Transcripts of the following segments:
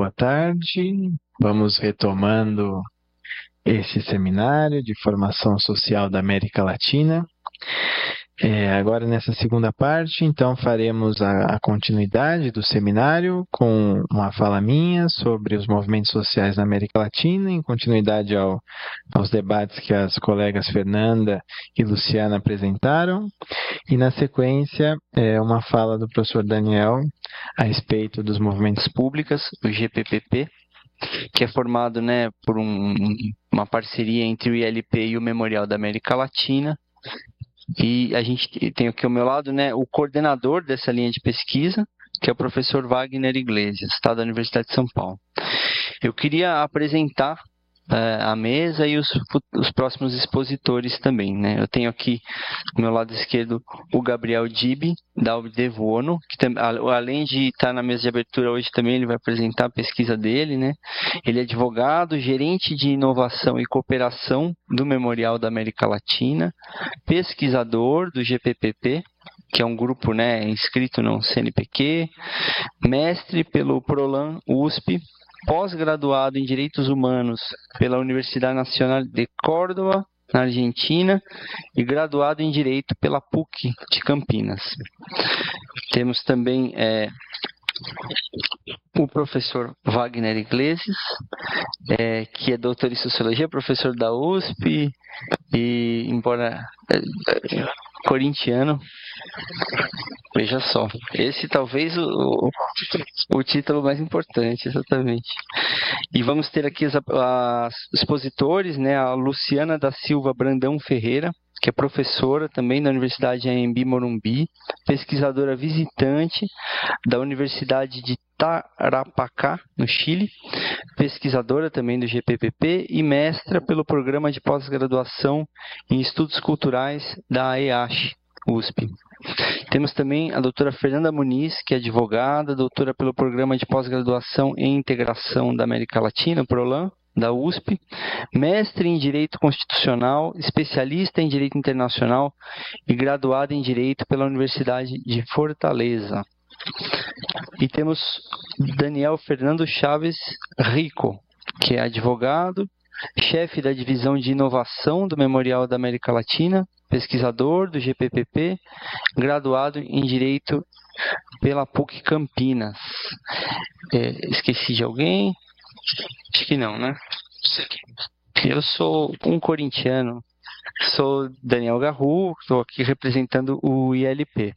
boa tarde. Vamos retomando esse seminário de formação social da América Latina. Agora, nessa segunda parte, então, faremos a continuidade do seminário com uma fala minha sobre os movimentos sociais na América Latina, em continuidade aos debates que as colegas Fernanda e Luciana apresentaram. E, na sequência, uma fala do professor Daniel a respeito dos movimentos públicos, o GPPP, que é formado, por uma parceria entre o ILP e o Memorial da América Latina. E a gente tem aqui ao meu lado, o coordenador dessa linha de pesquisa, que é o professor Wagner Iglesias, da Universidade de São Paulo. Eu queria apresentar a mesa e os próximos expositores também, Eu tenho aqui do meu lado esquerdo o Gabriel Dibi, da UBDevono, que além de estar na mesa de abertura hoje também ele vai apresentar a pesquisa dele, Ele é advogado, gerente de inovação e cooperação do Memorial da América Latina, pesquisador do GPPP, que é um grupo inscrito no CNPq, mestre pelo PROLAN USP, pós-graduado em Direitos Humanos pela Universidade Nacional de Córdoba, na Argentina, e graduado em Direito pela PUC de Campinas. Temos também o professor Wagner Iglesias, que é doutor em Sociologia, professor da USP, e embora corintiano, veja só, esse talvez o título mais importante, exatamente. E vamos ter aqui os expositores, a Luciana da Silva Brandão Ferreira, que é professora também da Universidade Anhembi Morumbi, pesquisadora visitante da Universidade de Tarapacá, no Chile, pesquisadora também do GPPP e mestra pelo Programa de Pós-Graduação em Estudos Culturais da EASH, USP. Temos também a doutora Fernanda Muniz, que é advogada, doutora pelo Programa de Pós-Graduação em Integração da América Latina, PROLAN, da USP, mestre em Direito Constitucional, especialista em Direito Internacional e graduada em Direito pela Universidade de Fortaleza. E temos Daniel Fernando Chaves Rico, que é advogado, chefe da Divisão de Inovação do Memorial da América Latina, pesquisador do GPPP, graduado em Direito pela PUC Campinas. Esqueci de alguém? Acho que não, Eu sou um corintiano, sou Daniel Garru, estou aqui representando o ILP.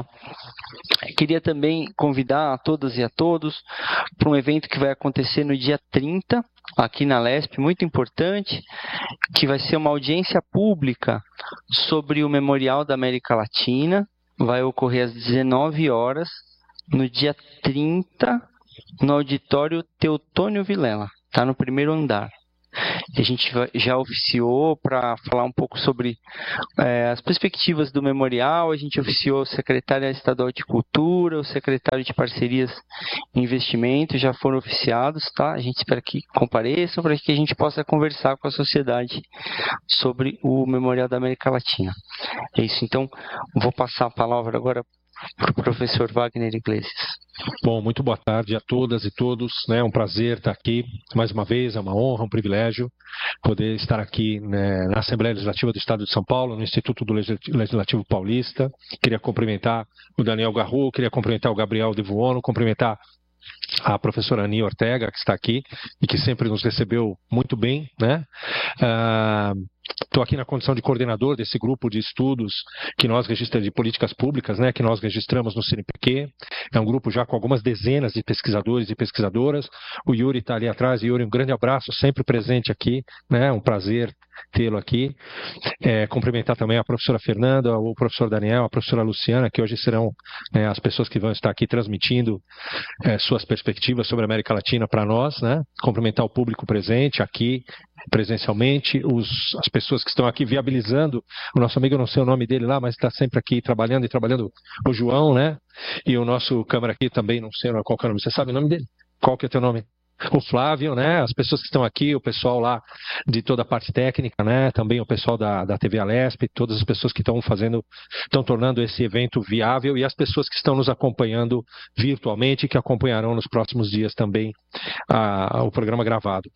Queria também convidar a todas e a todos para um evento que vai acontecer no dia 30, aqui na LESP, muito importante, que vai ser uma audiência pública sobre o Memorial da América Latina. Vai ocorrer às 19 horas, no dia 30, no auditório Teotônio Vilela, no primeiro andar. A gente já oficiou para falar um pouco sobre as perspectivas do memorial. A gente oficiou o secretário estadual de Cultura, o secretário de Parcerias e Investimentos, já foram oficiados, A gente espera que compareçam para que a gente possa conversar com a sociedade sobre o Memorial da América Latina. É isso, então, vou passar a palavra agora para o professor Wagner Iglesias. Bom, muito boa tarde a todas e todos, É um prazer estar aqui mais uma vez, é uma honra, um privilégio poder estar aqui na Assembleia Legislativa do Estado de São Paulo, no Instituto do Legislativo Paulista. Queria cumprimentar o Daniel Garru, queria cumprimentar o Gabriel Devono, cumprimentar a professora Ani Ortega, que está aqui e que sempre nos recebeu muito bem, Estou aqui na condição de coordenador desse grupo de estudos que nós registramos de políticas públicas, que nós registramos no CNPq. É um grupo já com algumas dezenas de pesquisadores e pesquisadoras. O Yuri está ali atrás. Yuri, um grande abraço, sempre presente aqui, Um prazer tê-lo aqui. Cumprimentar também a professora Fernanda, o professor Daniel, a professora Luciana, que hoje serão as pessoas que vão estar aqui transmitindo suas perspectivas sobre a América Latina para nós, Cumprimentar o público presente aqui, presencialmente, as pessoas que estão aqui viabilizando, o nosso amigo, eu não sei o nome dele lá, mas está sempre aqui trabalhando, o João, E o nosso câmara aqui também, não sei qual que é o nome, você sabe o nome dele? Qual que é o teu nome? o Flávio, né, as pessoas que estão aqui, o pessoal lá de toda a parte técnica, né, também o pessoal da TV Alesp, todas as pessoas que estão tornando esse evento viável e as pessoas que estão nos acompanhando virtualmente e que acompanharão nos próximos dias também o programa gravado.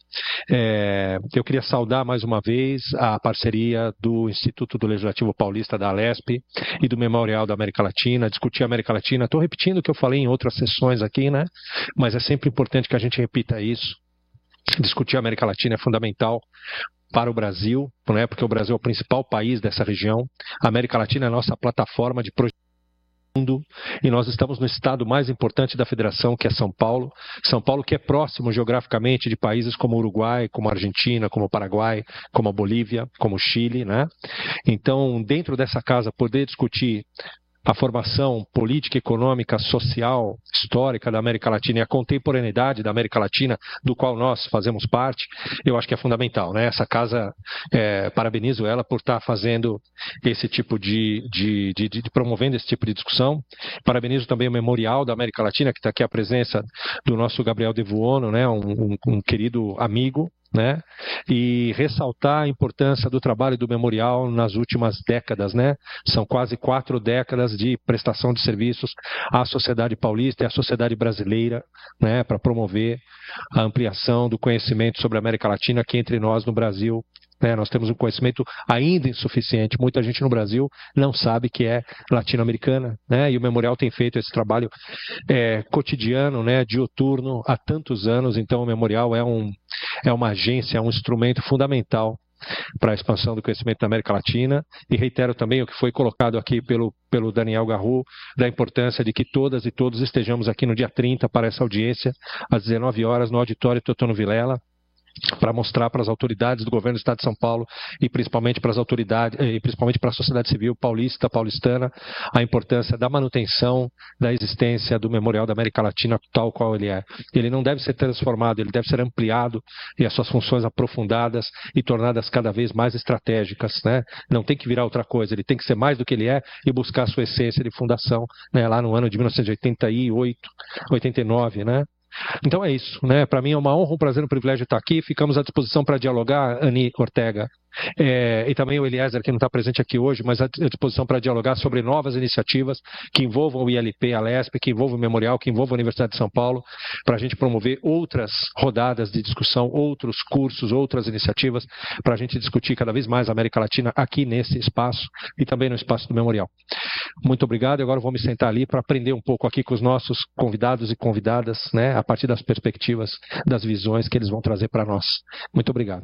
Eu queria saudar mais uma vez a parceria do Instituto do Legislativo Paulista da Alesp e do Memorial da América Latina, discutir a América Latina. Estou repetindo o que eu falei em outras sessões aqui, né? Mas é sempre importante que a gente repita isso. Discutir a América Latina é fundamental para o Brasil, né? Porque o Brasil é o principal país dessa região. A América Latina é a nossa plataforma de projeto mundo, e nós estamos no estado mais importante da federação, que é São Paulo. São Paulo, que é próximo geograficamente de países como o Uruguai, como a Argentina, como o Paraguai, como a Bolívia, como o Chile, né? Então, dentro dessa casa, poder discutir a formação política, econômica, social, histórica da América Latina e a contemporaneidade da América Latina, do qual nós fazemos parte, eu acho que é fundamental, né? Essa casa, parabenizo ela por estar fazendo esse tipo promovendo esse tipo de discussão. Parabenizo também o Memorial da América Latina, que está aqui a presença do nosso Gabriel Devuono, né? Um querido amigo, né? E ressaltar a importância do trabalho do Memorial nas últimas décadas, né? São quase 4 décadas de prestação de serviços à sociedade paulista e à sociedade brasileira, né? Para promover a ampliação do conhecimento sobre a América Latina aqui entre nós no Brasil. Nós temos um conhecimento ainda insuficiente. Muita gente no Brasil não sabe que é latino-americana, né? E o Memorial tem feito esse trabalho cotidiano, né? Diuturno, há tantos anos. Então, o Memorial é uma agência, é um instrumento fundamental para a expansão do conhecimento da América Latina. E reitero também o que foi colocado aqui pelo Daniel Garru, da importância de que todas e todos estejamos aqui no dia 30 para essa audiência, às 19 horas, no auditório Teotônio Vilela, para mostrar para as autoridades do governo do Estado de São Paulo e principalmente para as autoridades, e principalmente para a sociedade civil paulistana, a importância da manutenção da existência do Memorial da América Latina tal qual ele é. Ele não deve ser transformado, ele deve ser ampliado e as suas funções aprofundadas e tornadas cada vez mais estratégicas, né? Não tem que virar outra coisa, ele tem que ser mais do que ele é e buscar a sua essência de fundação, né? Lá no ano de 1988, 89, né? Então é isso, né? Para mim é uma honra, um prazer, um privilégio estar aqui. Ficamos à disposição para dialogar, Ani Ortega. E também o Eliezer, que não está presente aqui hoje, mas à disposição para dialogar sobre novas iniciativas que envolvam o ILP, a Alesp, que envolvam o Memorial, que envolvam a Universidade de São Paulo, para a gente promover outras rodadas de discussão, outros cursos, outras iniciativas, para a gente discutir cada vez mais a América Latina aqui nesse espaço e também no espaço do Memorial. Muito obrigado, e agora eu vou me sentar ali para aprender um pouco aqui com os nossos convidados e convidadas, né, a partir das perspectivas, das visões que eles vão trazer para nós. Muito obrigado.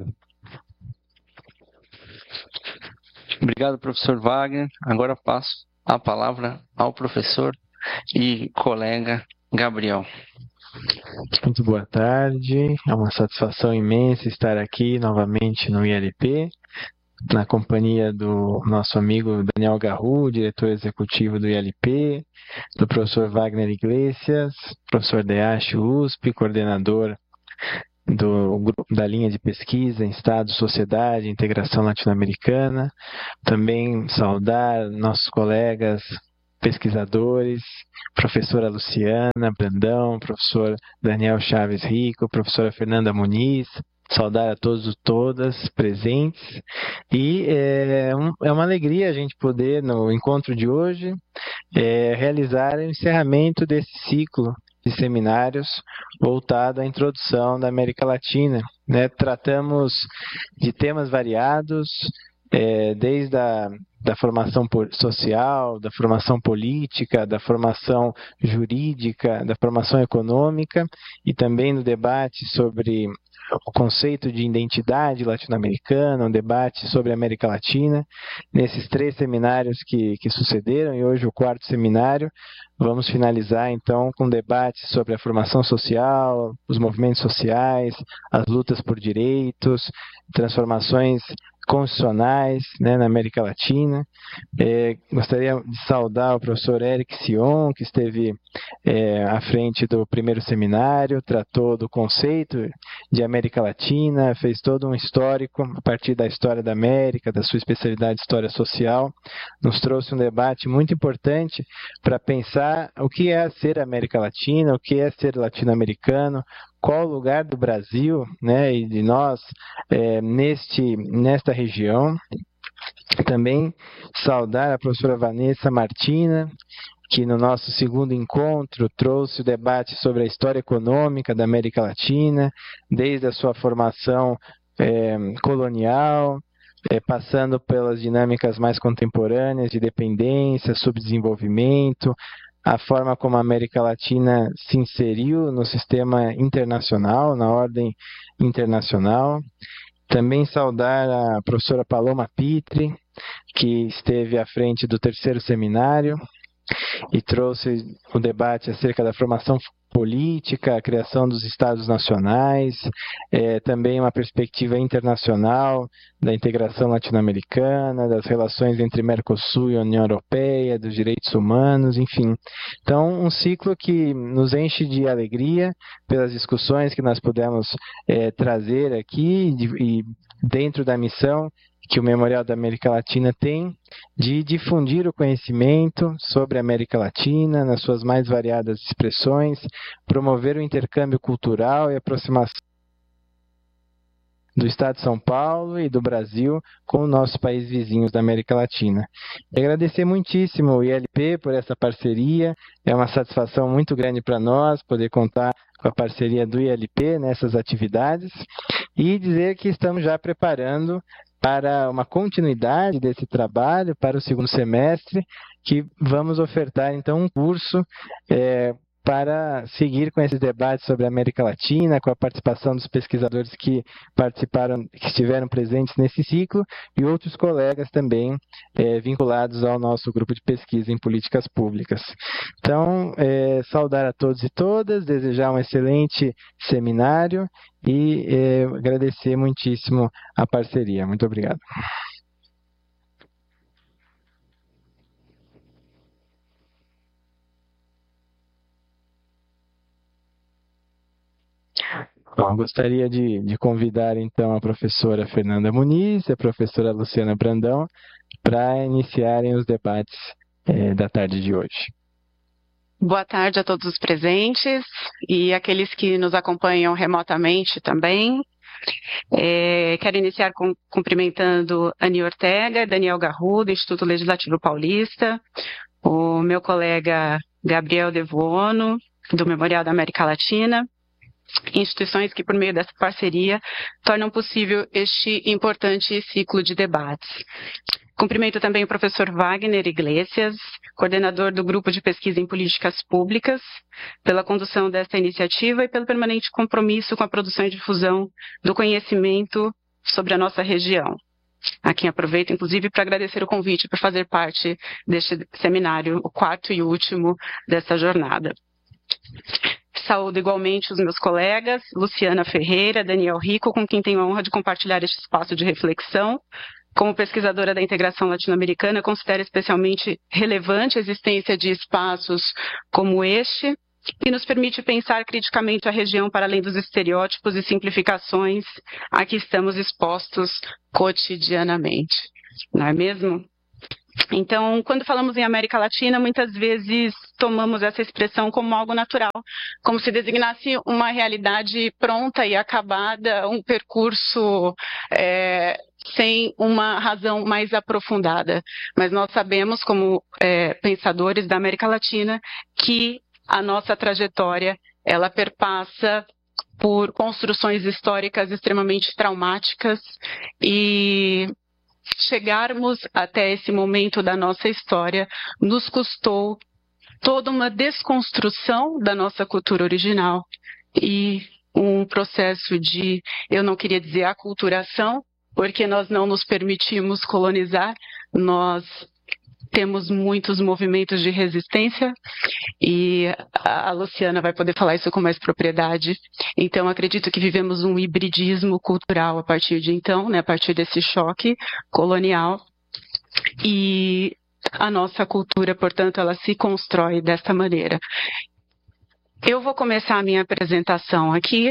Obrigado, professor Wagner. Agora passo a palavra ao professor e colega Gabriel. Muito boa tarde. É uma satisfação imensa estar aqui novamente no ILP, na companhia do nosso amigo Daniel Garru, diretor executivo do ILP, do professor Wagner Iglesias, professor Deache USP, coordenador do grupo da linha de pesquisa em Estado, Sociedade e Integração Latino-Americana. Também saudar nossos colegas pesquisadores, professora Luciana Brandão, professor Daniel Chaves Rico, professora Fernanda Muniz, saudar a todos e todas presentes. E é uma alegria a gente poder, no encontro de hoje, realizar o encerramento desse ciclo de seminários voltado à introdução da América Latina, né? Tratamos de temas variados, desde da formação social, da formação política, da formação jurídica, da formação econômica e também no debate sobre o conceito de identidade latino-americana, um debate sobre a América Latina. Nesses 3 seminários que sucederam, e hoje o 4º seminário, vamos finalizar então com debates sobre a formação social, os movimentos sociais, as lutas por direitos, transformações constitucionais, né, na América Latina. Gostaria de saudar o professor Eric Sion, que esteve à frente do 1º seminário, tratou do conceito de América Latina, fez todo um histórico a partir da história da América, da sua especialidade de história social, nos trouxe um debate muito importante para pensar o que é ser América Latina, o que é ser latino-americano, qual o lugar do Brasil, né, e de nós nesta região. Também saudar a professora Vanessa Martina, que no nosso segundo encontro trouxe o debate sobre a história econômica da América Latina, desde a sua formação colonial, passando pelas dinâmicas mais contemporâneas de dependência, subdesenvolvimento, a forma como a América Latina se inseriu no sistema internacional, na ordem internacional. Também saudar a professora Paloma Pitre, que esteve à frente do terceiro seminário e trouxe o debate acerca da formação política, a criação dos estados nacionais, também uma perspectiva internacional da integração latino-americana, das relações entre Mercosul e União Europeia, dos direitos humanos, enfim. Então, um ciclo que nos enche de alegria pelas discussões que nós pudemos trazer aqui e dentro da missão que o Memorial da América Latina tem de difundir o conhecimento sobre a América Latina nas suas mais variadas expressões, promover o intercâmbio cultural e aproximação do Estado de São Paulo e do Brasil com os nossos países vizinhos da América Latina. E agradecer muitíssimo o ILP por essa parceria, é uma satisfação muito grande para nós poder contar com a parceria do ILP nessas atividades e dizer que estamos já preparando para uma continuidade desse trabalho para o segundo semestre, que vamos ofertar então um curso para seguir com esses debates sobre a América Latina, com a participação dos pesquisadores que participaram, que estiveram presentes nesse ciclo, e outros colegas também vinculados ao nosso grupo de pesquisa em políticas públicas. Então, saudar a todos e todas, desejar um excelente seminário e agradecer muitíssimo a parceria. Muito obrigado. Bom, gostaria de convidar então a professora Fernanda Muniz e a professora Luciana Brandão para iniciarem os debates da tarde de hoje. Boa tarde a todos os presentes e aqueles que nos acompanham remotamente também. Quero iniciar cumprimentando Ani Ortega e Daniel Garru, do Instituto Legislativo Paulista, o meu colega Gabriel Devono, do Memorial da América Latina, instituições que, por meio dessa parceria, tornam possível este importante ciclo de debates. Cumprimento também o professor Wagner Iglesias, coordenador do Grupo de Pesquisa em Políticas Públicas, pela condução desta iniciativa e pelo permanente compromisso com a produção e difusão do conhecimento sobre a nossa região. A quem aproveito, inclusive, para agradecer o convite para fazer parte deste seminário, o quarto e último dessa jornada. Saúdo igualmente os meus colegas, Luciana Ferreira, Daniel Rico, com quem tenho a honra de compartilhar este espaço de reflexão. Como pesquisadora da integração latino-americana, considero especialmente relevante a existência de espaços como este, que nos permite pensar criticamente a região para além dos estereótipos e simplificações a que estamos expostos cotidianamente. Não é mesmo? Então, quando falamos em América Latina, muitas vezes tomamos essa expressão como algo natural, como se designasse uma realidade pronta e acabada, um percurso sem uma razão mais aprofundada. Mas nós sabemos, como pensadores da América Latina, que a nossa trajetória, ela perpassa por construções históricas extremamente traumáticas e chegarmos até esse momento da nossa história nos custou toda uma desconstrução da nossa cultura original e um processo de, eu não queria dizer aculturação, porque nós não nos permitimos colonizar, nós temos muitos movimentos de resistência e a Luciana vai poder falar isso com mais propriedade. Então, acredito que vivemos um hibridismo cultural a partir de então, né, a partir desse choque colonial. E a nossa cultura, portanto, ela se constrói desta maneira. Eu vou começar a minha apresentação aqui.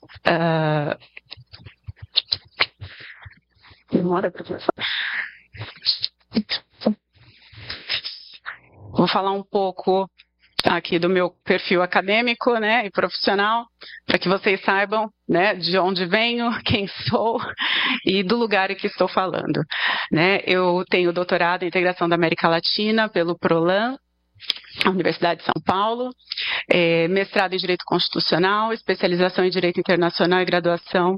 Demora, professor. Vou falar um pouco aqui do meu perfil acadêmico, né, e profissional, para que vocês saibam, né, de onde venho, quem sou e do lugar em que estou falando, né. Eu tenho doutorado em Integração da América Latina pelo PROLAN, a Universidade de São Paulo, mestrado em Direito Constitucional, especialização em Direito Internacional e graduação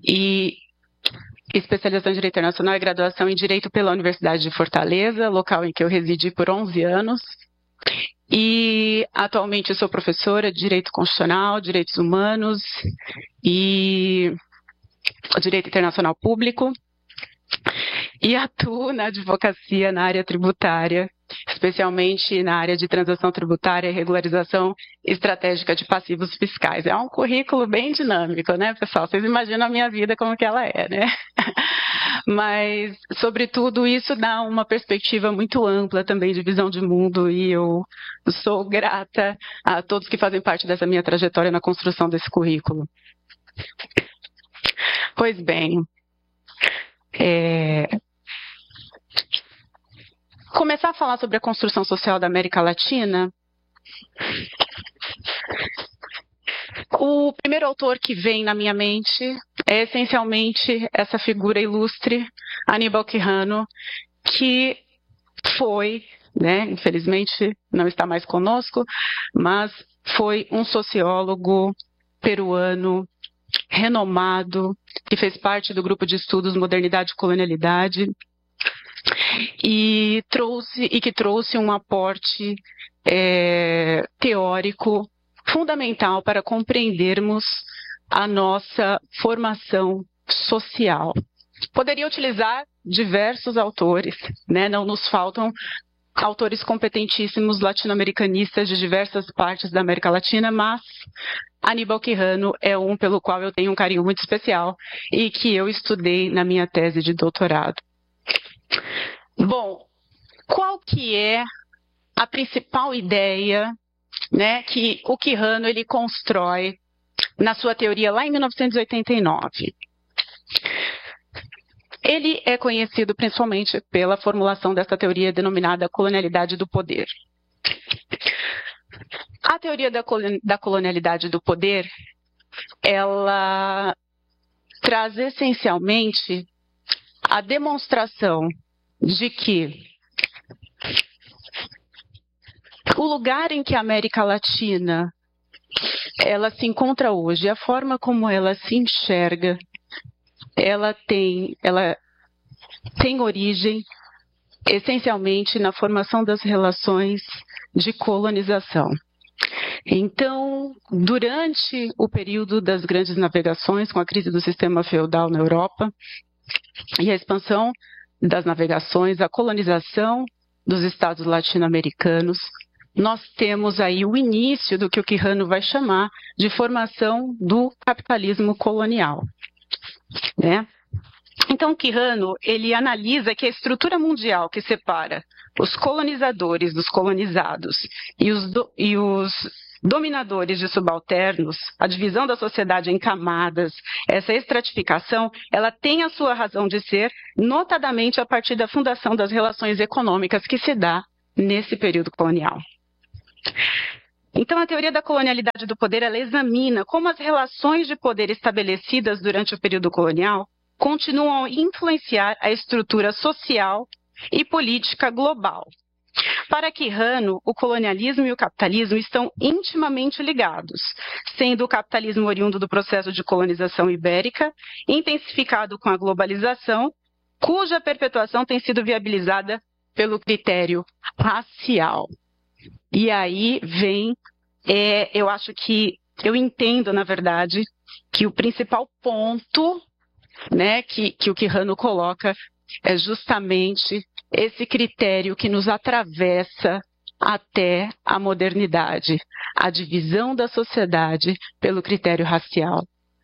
em Direito pela Universidade de Fortaleza, local em que eu residi por 11 anos. E atualmente eu sou professora de Direito Constitucional, Direitos Humanos e Direito Internacional Público. E atuo na advocacia na área tributária, especialmente na área de transação tributária e regularização estratégica de passivos fiscais. É um currículo bem dinâmico, né, pessoal? Vocês imaginam a minha vida como que ela é, né? Mas, sobretudo, isso dá uma perspectiva muito ampla também de visão de mundo e eu sou grata a todos que fazem parte dessa minha trajetória na construção desse currículo. Pois bem, começar a falar sobre a construção social da América Latina. O primeiro autor que vem na minha mente é essencialmente essa figura ilustre, Aníbal Quijano, que foi, né, infelizmente não está mais conosco, mas foi um sociólogo peruano renomado, que fez parte do grupo de estudos Modernidade e Colonialidade, e que trouxe um aporte teórico fundamental para compreendermos a nossa formação social. Poderia utilizar diversos autores, né? Não nos faltam autores competentíssimos latino-americanistas de diversas partes da América Latina, mas Aníbal Quijano é um pelo qual eu tenho um carinho muito especial e que eu estudei na minha tese de doutorado. Bom, qual que é a principal ideia, né, que o Quijano ele constrói na sua teoria lá em 1989? Ele é conhecido principalmente pela formulação dessa teoria denominada colonialidade do poder. A teoria da colonialidade do poder, ela traz essencialmente a demonstração de que o lugar em que a América Latina ela se encontra hoje, a forma como ela se enxerga, ela tem origem essencialmente na formação das relações de colonização. Então, durante o período das grandes navegações, com a crise do sistema feudal na Europa e a expansão das navegações, a colonização dos estados latino-americanos, nós temos aí o início do que o Quijano vai chamar de formação do capitalismo colonial, né? Então, Quijano, ele analisa que a estrutura mundial que separa os colonizadores dos colonizados e os dominadores de subalternos, a divisão da sociedade em camadas, essa estratificação, ela tem a sua razão de ser, notadamente a partir da fundação das relações econômicas que se dá nesse período colonial. Então, a teoria da colonialidade do poder, ela examina como as relações de poder estabelecidas durante o período colonial continuam a influenciar a estrutura social e política global. Para Quijano, o colonialismo e o capitalismo estão intimamente ligados, sendo o capitalismo oriundo do processo de colonização ibérica, intensificado com a globalização, cuja perpetuação tem sido viabilizada pelo critério racial. E aí vem, eu entendo, na verdade, que o principal ponto, né, que o Quijano coloca é justamente esse critério que nos atravessa até a modernidade, a divisão da sociedade pelo critério racial.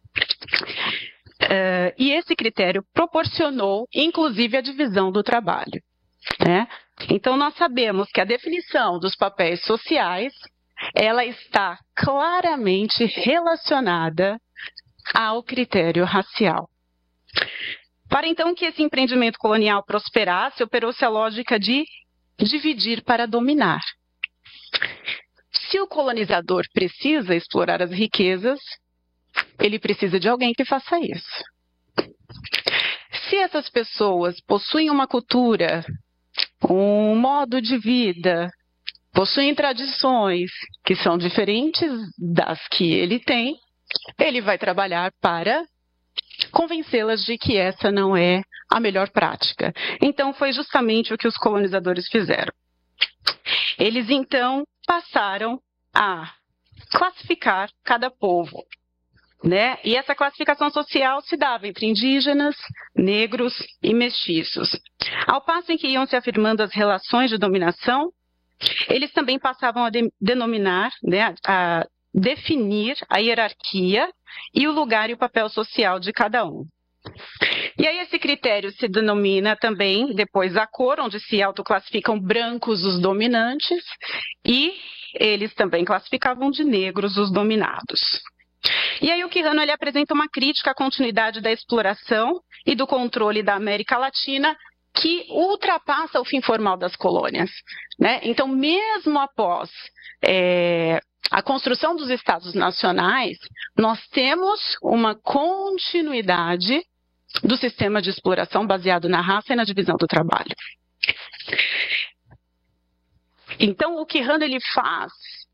E esse critério proporcionou, inclusive, a divisão do trabalho, né? Então, nós sabemos que a definição dos papéis sociais, ela está claramente relacionada ao critério racial. Para então que esse empreendimento colonial prosperasse, operou-se a lógica de dividir para dominar. se o colonizador precisa explorar as riquezas, ele precisa de alguém que faça isso. Se essas pessoas possuem uma cultura, um modo de vida, possuem tradições que são diferentes das que ele tem, ele vai trabalhar para convencê-las de que essa não é a melhor prática. Então, foi justamente o que os colonizadores fizeram. Eles, então, passaram a classificar cada povo, né? E essa classificação social se dava entre indígenas, negros e mestiços. Ao passo em que iam se afirmando as relações de dominação, eles também passavam a denominar, né, a definir a hierarquia e o lugar e o papel social de cada um. E aí esse critério se denomina também, depois, a cor, onde se autoclassificam brancos os dominantes, e eles também classificavam de negros os dominados. E aí o Quijano ele apresenta uma crítica à continuidade da exploração e do controle da América Latina, que ultrapassa o fim formal das colônias, né? Então, mesmo após a construção dos Estados Nacionais, nós temos uma continuidade do sistema de exploração baseado na raça e na divisão do trabalho. Então, o Quijano ele faz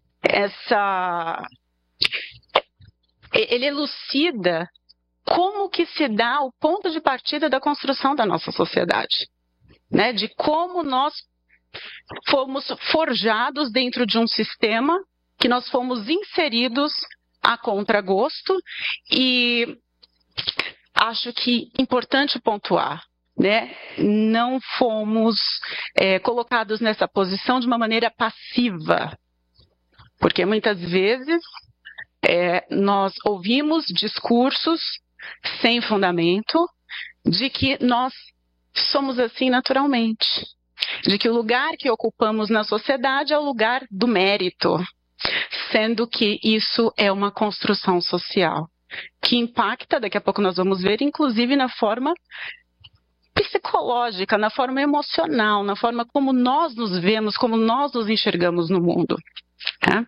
ele elucida como que se dá o ponto de partida da construção da nossa sociedade, né? De como nós fomos forjados dentro de um sistema que nós fomos inseridos a contragosto, e acho que é importante pontuar, né? Não fomos colocados nessa posição de uma maneira passiva, porque muitas vezes nós ouvimos discursos sem fundamento de que nós somos assim naturalmente, de que o lugar que ocupamos na sociedade é o lugar do mérito, sendo que isso é uma construção social que impacta, daqui a pouco nós vamos ver, inclusive na forma psicológica, na forma emocional, na forma como nós nos vemos, como nós nos enxergamos no mundo, né?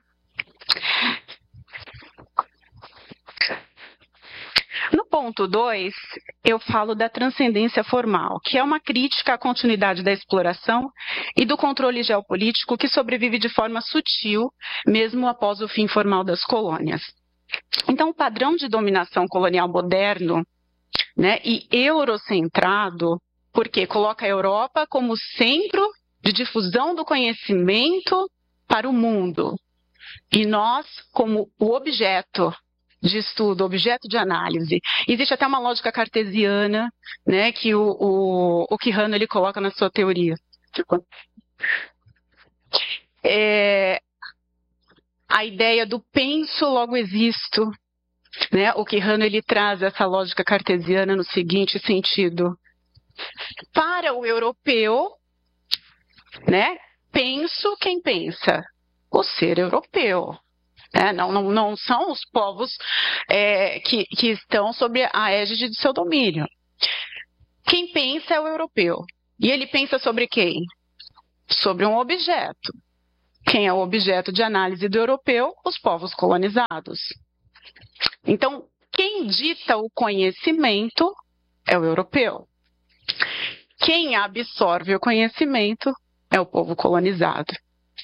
No ponto 2, eu falo da transcendência formal, que é uma crítica à continuidade da exploração e do controle geopolítico que sobrevive de forma sutil, mesmo após o fim formal das colônias. Então, o padrão de dominação colonial moderno, né, e eurocentrado, porque coloca a Europa como centro de difusão do conhecimento para o mundo, e nós como o objeto de estudo, objeto de análise. Existe até uma lógica cartesiana, né, que o Quijano ele coloca na sua teoria. A ideia do penso, logo existo, né? O Quijano ele traz essa lógica cartesiana no seguinte sentido: para o europeu, né, penso quem pensa, o ser europeu. Não são os povos que estão sob a égide de seu domínio. Quem pensa é o europeu. E ele pensa sobre quem? Sobre um objeto. Quem é o objeto de análise do europeu? Os povos colonizados. Então, quem dita o conhecimento é o europeu. Quem absorve o conhecimento é o povo colonizado.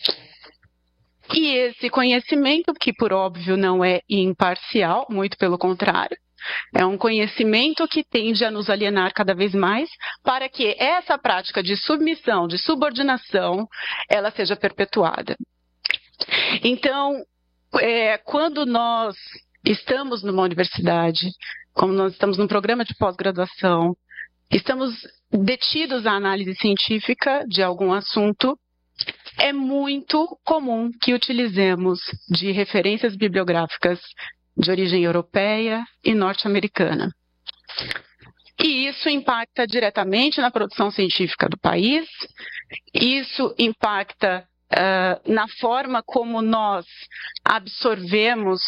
E esse conhecimento, que por óbvio não é imparcial, muito pelo contrário, é um conhecimento que tende a nos alienar cada vez mais para que essa prática de submissão, de subordinação, ela seja perpetuada. Então, quando nós estamos numa universidade, como nós estamos num programa de pós-graduação, estamos detidos à análise científica de algum assunto, é muito comum que utilizemos de referências bibliográficas de origem europeia e norte-americana. E isso impacta diretamente na produção científica do país, isso impacta na forma como nós absorvemos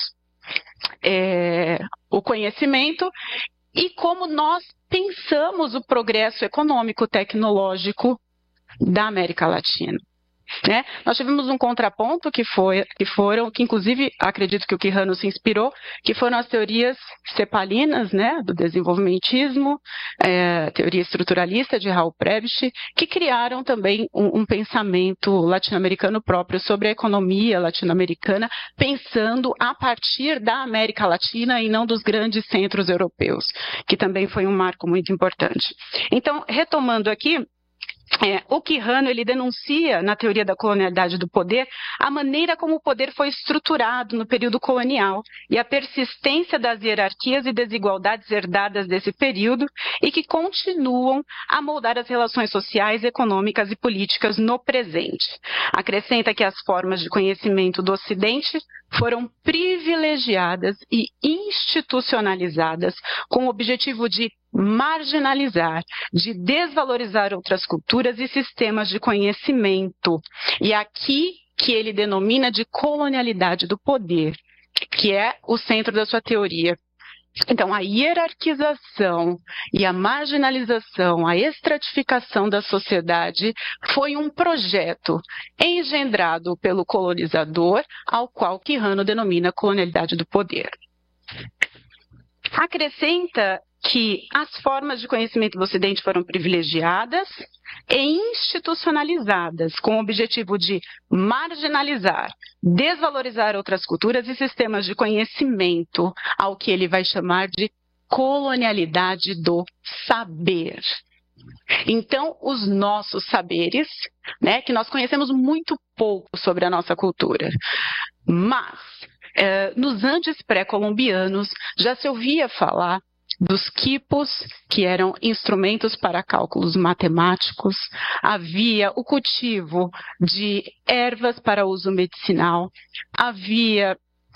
o conhecimento e como nós pensamos o progresso econômico, tecnológico da América Latina. né? Nós tivemos um contraponto que inclusive acredito que o Quijano se inspirou, que foram as teorias cepalinas, né, do desenvolvimentismo, teoria estruturalista de Raul Prebisch, que criaram também um pensamento latino-americano próprio sobre a economia latino-americana, pensando a partir da América Latina e não dos grandes centros europeus, que também foi um marco muito importante. Então, retomando aqui, o Quijano, ele denuncia, na teoria da colonialidade do poder, a maneira como o poder foi estruturado no período colonial e a persistência das hierarquias e desigualdades herdadas desse período e que continuam a moldar as relações sociais, econômicas e políticas no presente. Acrescenta que as formas de conhecimento do Ocidente foram privilegiadas e institucionalizadas com o objetivo de marginalizar, de desvalorizar outras culturas e sistemas de conhecimento. E aqui que ele denomina de colonialidade do poder, que é o centro da sua teoria. Então, a hierarquização e a marginalização, a estratificação da sociedade foi um projeto engendrado pelo colonizador, ao qual Quijano denomina colonialidade do poder. Acrescenta que as formas de conhecimento do Ocidente foram privilegiadas e institucionalizadas, com o objetivo de marginalizar, desvalorizar outras culturas e sistemas de conhecimento, ao que ele vai chamar de colonialidade do saber. Então, os nossos saberes, né, que nós conhecemos muito pouco sobre a nossa cultura, mas nos Andes pré-colombianos já se ouvia falar dos quipos, que eram instrumentos para cálculos matemáticos, havia o cultivo de ervas para uso medicinal, havia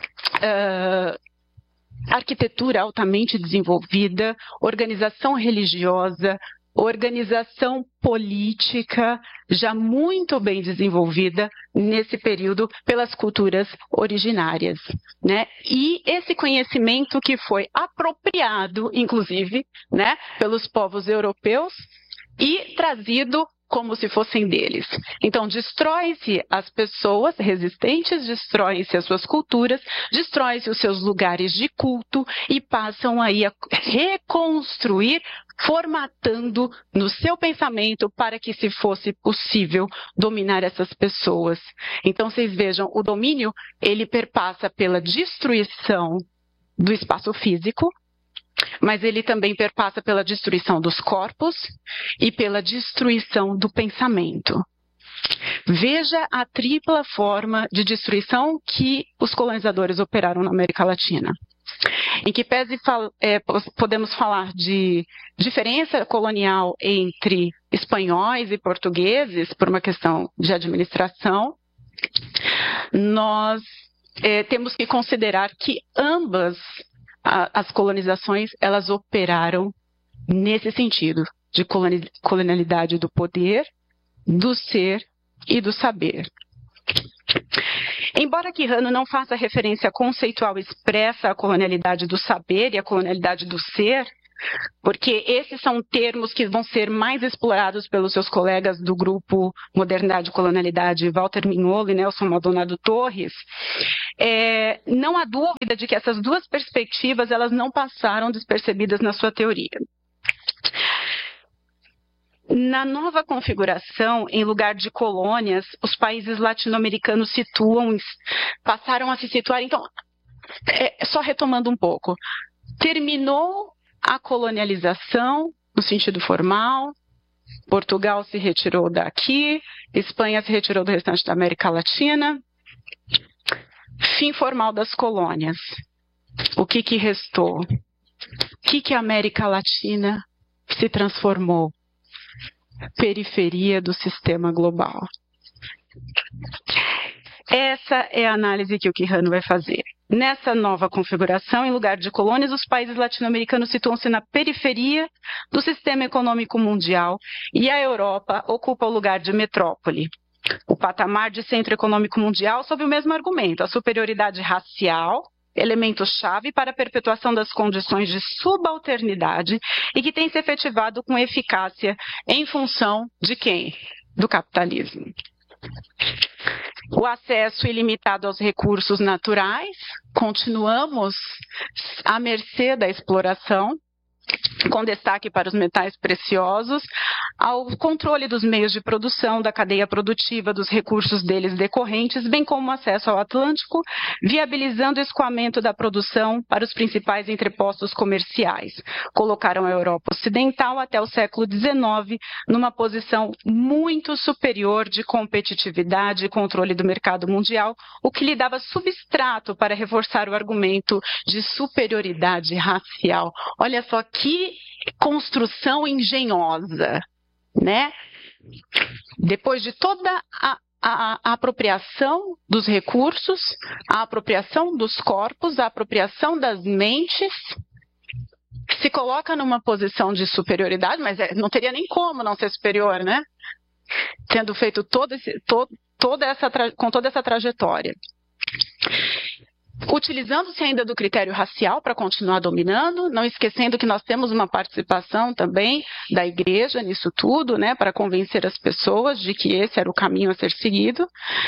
arquitetura altamente desenvolvida, organização religiosa, organização política já muito bem desenvolvida nesse período pelas culturas originárias, né? E esse conhecimento que foi apropriado, inclusive, né, pelos povos europeus e trazido como se fossem deles. Então, destrói-se as pessoas resistentes, destrói-se as suas culturas, destrói-se os seus lugares de culto e passam aí a reconstruir, formatando no seu pensamento para que se fosse possível dominar essas pessoas. Então, vocês vejam, o domínio, ele perpassa pela destruição do espaço físico, mas ele também perpassa pela destruição dos corpos e pela destruição do pensamento. Veja a tripla forma de destruição que os colonizadores operaram na América Latina. Em que pese podemos falar de diferença colonial entre espanhóis e portugueses, por uma questão de administração, nós temos que considerar que ambas as colonizações, elas operaram nesse sentido, de colonialidade do poder, do ser e do saber. Embora Quijano não faça referência conceitual expressa à colonialidade do saber e à colonialidade do ser, porque esses são termos que vão ser mais explorados pelos seus colegas do grupo Modernidade e Colonialidade, Walter Mignolo e Nelson Maldonado Torres, não há dúvida de que essas duas perspectivas elas não passaram despercebidas na sua teoria. Na nova configuração, em lugar de colônias, os países latino-americanos passaram a se situar. Então, só retomando um pouco, terminou a colonialização no sentido formal, Portugal se retirou daqui, Espanha se retirou do restante da América Latina, fim formal das colônias. O que restou? O que a América Latina se transformou? Periferia do sistema global. Essa é a análise que o Quijano vai fazer. Nessa nova configuração, em lugar de colônias, os países latino-americanos situam-se na periferia do sistema econômico mundial e a Europa ocupa o lugar de metrópole. O patamar de centro econômico mundial sob o mesmo argumento, a superioridade racial, elemento-chave para a perpetuação das condições de subalternidade e que tem se efetivado com eficácia em função de quem? Do capitalismo. O acesso ilimitado aos recursos naturais, continuamos à mercê da exploração, com destaque para os metais preciosos, ao controle dos meios de produção, da cadeia produtiva, dos recursos deles decorrentes, bem como o acesso ao Atlântico, viabilizando o escoamento da produção para os principais entrepostos comerciais. Colocaram a Europa Ocidental até o século XIX numa posição muito superior de competitividade e controle do mercado mundial, o que lhe dava substrato para reforçar o argumento de superioridade racial. Olha só que construção engenhosa, né? Depois de toda a apropriação dos recursos, a apropriação dos corpos, a apropriação das mentes, se coloca numa posição de superioridade, mas não teria nem como não ser superior, né? Tendo feito com toda essa trajetória. Utilizando-se ainda do critério racial para continuar dominando, não esquecendo que nós temos uma participação também da igreja nisso tudo, né, para convencer as pessoas de que esse era o caminho a ser seguido.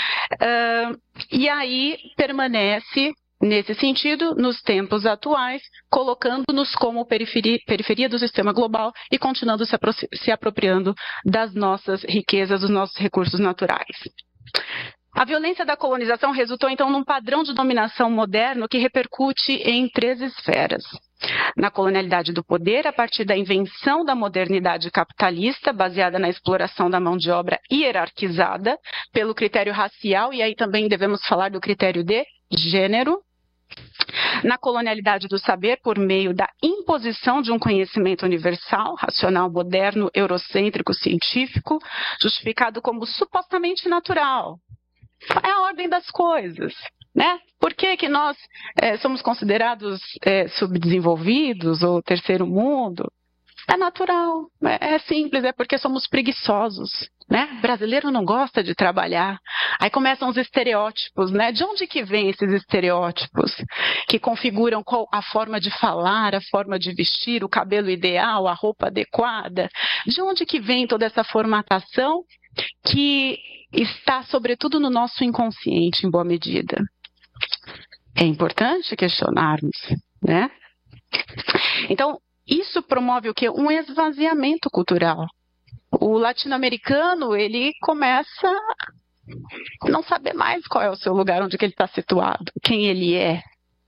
E aí permanece, nesse sentido, nos tempos atuais, colocando-nos como periferia do sistema global e continuando se apropriando das nossas riquezas, dos nossos recursos naturais. A violência da colonização resultou, então, num padrão de dominação moderno que repercute em 3 esferas. Na colonialidade do poder, a partir da invenção da modernidade capitalista, baseada na exploração da mão de obra hierarquizada pelo critério racial, e aí também devemos falar do critério de gênero. Na colonialidade do saber, por meio da imposição de um conhecimento universal, racional, moderno, eurocêntrico, científico, justificado como supostamente natural. É a ordem das coisas, né? Por que nós somos considerados subdesenvolvidos ou terceiro mundo? É natural, é simples, é porque somos preguiçosos, né? Brasileiro não gosta de trabalhar. Aí começam os estereótipos, né? De onde que vêm esses estereótipos que configuram a forma de falar, a forma de vestir, o cabelo ideal, a roupa adequada? De onde que vem toda essa formatação que está, sobretudo, no nosso inconsciente, em boa medida? É importante questionarmos, né? Então, isso promove o quê? Um esvaziamento cultural. O latino-americano, ele começa a não saber mais qual é o seu lugar, onde que ele está situado, quem ele é.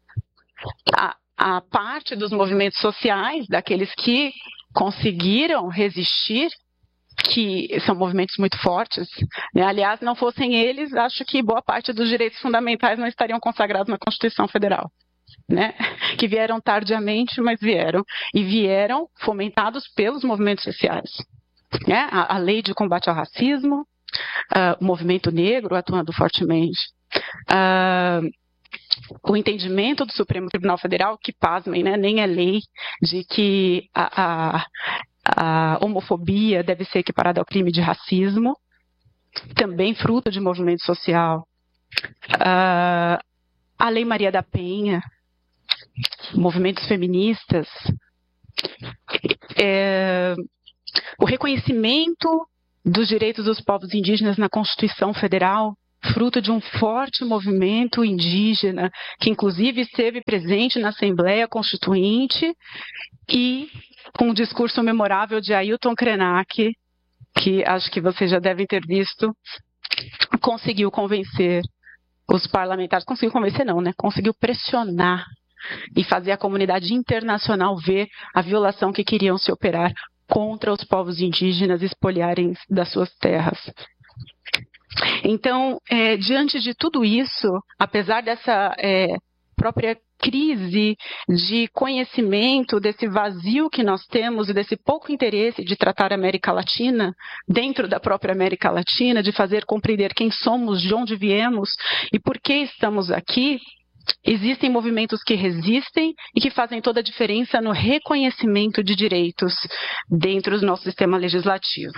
A parte dos movimentos sociais, daqueles que conseguiram resistir, que são movimentos muito fortes, né? Aliás, não fossem eles, acho que boa parte dos direitos fundamentais não estariam consagrados na Constituição Federal, né? Que vieram tardiamente, mas vieram. E vieram fomentados pelos movimentos sociais, né? A lei de combate ao racismo, o movimento negro atuando fortemente, o entendimento do Supremo Tribunal Federal, que, pasmem, né? Nem é lei, de que a homofobia deve ser equiparada ao crime de racismo, também fruto de movimento social. A Lei Maria da Penha, movimentos feministas, o reconhecimento dos direitos dos povos indígenas na Constituição Federal, fruto de um forte movimento indígena, que inclusive esteve presente na Assembleia Constituinte e com um discurso memorável de Ailton Krenak, que acho que vocês já devem ter visto, conseguiu convencer os parlamentares, conseguiu convencer não, né? Conseguiu pressionar e fazer a comunidade internacional ver a violação que queriam se operar contra os povos indígenas espoliarem das suas terras. Então, diante de tudo isso, apesar dessa própria crise de conhecimento, desse vazio que nós temos e desse pouco interesse de tratar a América Latina, dentro da própria América Latina, de fazer compreender quem somos, de onde viemos e por que estamos aqui, existem movimentos que resistem e que fazem toda a diferença no reconhecimento de direitos dentro do nosso sistema legislativo.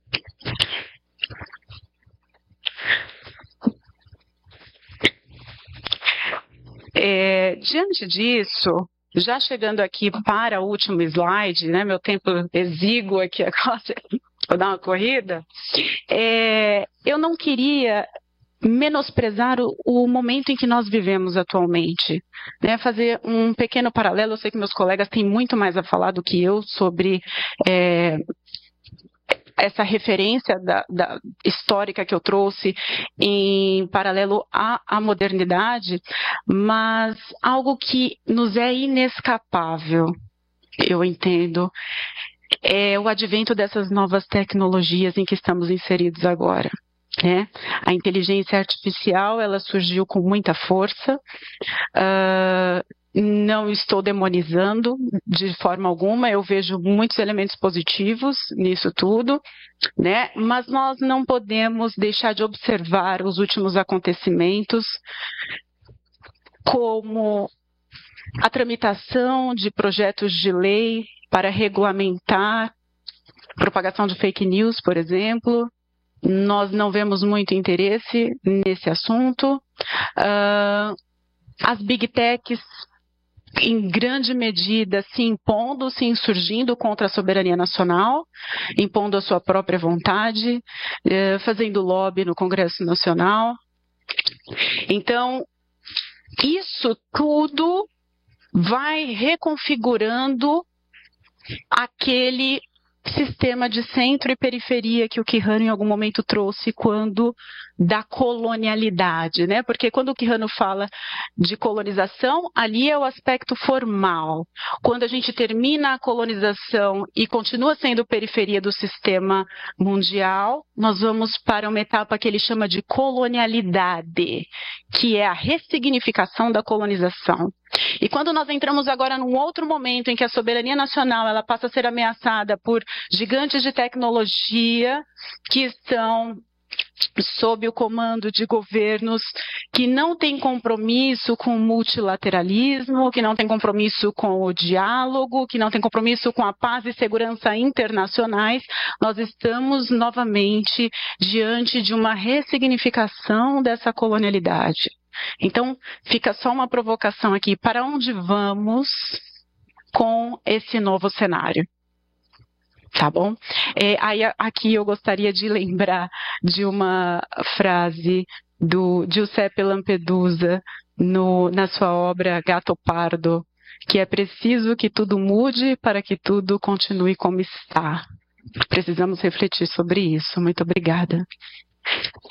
Diante disso, já chegando aqui para o último slide, né, meu tempo exíguo aqui agora, Vou dar uma corrida. Eu não queria menosprezar o momento em que nós vivemos atualmente, né? Fazer um pequeno paralelo. Eu sei que meus colegas têm muito mais a falar do que eu sobre essa referência da histórica que eu trouxe em paralelo à modernidade, mas algo que nos é inescapável, eu entendo, é o advento dessas novas tecnologias em que estamos inseridos agora. A inteligência artificial, ela surgiu com muita força. Não estou demonizando de forma alguma, eu vejo muitos elementos positivos nisso tudo, né? Mas nós não podemos deixar de observar os últimos acontecimentos, como a tramitação de projetos de lei para regulamentar propagação de fake news, por exemplo. Nós não vemos muito interesse nesse assunto. As big techs, em grande medida, se impondo, se insurgindo contra a soberania nacional, impondo a sua própria vontade, fazendo lobby no Congresso Nacional. Então, isso tudo vai reconfigurando aquele sistema de centro e periferia que o Quijano em algum momento trouxe quando da colonialidade, né? Porque quando o Quijano fala de colonização, ali é o aspecto formal. Quando a gente termina a colonização e continua sendo periferia do sistema mundial, nós vamos para uma etapa que ele chama de colonialidade, que é a ressignificação da colonização. E quando nós entramos agora num outro momento em que a soberania nacional ela passa a ser ameaçada por gigantes de tecnologia que estão sob o comando de governos que não têm compromisso com o multilateralismo, que não têm compromisso com o diálogo, que não têm compromisso com a paz e segurança internacionais, nós estamos novamente diante de uma ressignificação dessa colonialidade. Então, fica só uma provocação aqui. Para onde vamos com esse novo cenário? Tá bom? Aqui eu gostaria de lembrar de uma frase do Giuseppe Lampedusa na sua obra Gatto Pardo, que é preciso que tudo mude para que tudo continue como está. Precisamos refletir sobre isso. Muito obrigada.